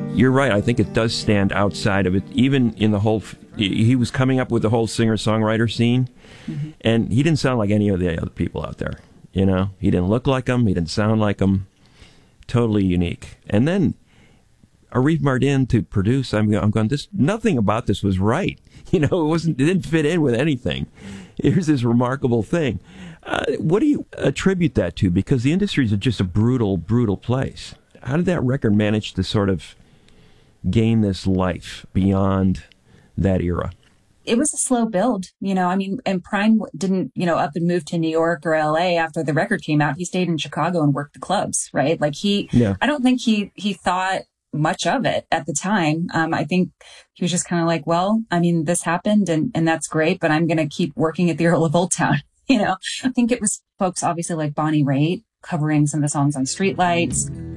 You're right. I think it does stand outside of it. Even in the whole, he was coming up with the whole singer-songwriter scene, and he didn't sound like any of the other people out there. You know, he didn't look like them. He didn't sound like them. Totally unique. And then Arif Mardin to produce. I'm going. Nothing about this was right. You know, it didn't fit in with anything. Here's this remarkable thing. What do you attribute that to? Because the industry is just a brutal, brutal place. How did that record manage to sort of gain this life beyond that era? It was a slow build, you know. I mean, and Prime didn't, you know, up and move to New York or LA after the record came out. He stayed in Chicago and worked the clubs, right? Like I don't think he thought much of it at the time. I think he was just kind of like, well, I mean, this happened and that's great, but I'm going to keep working at the Earl of Old Town. You know, I think it was folks obviously like Bonnie Raitt covering some of the songs on Streetlights.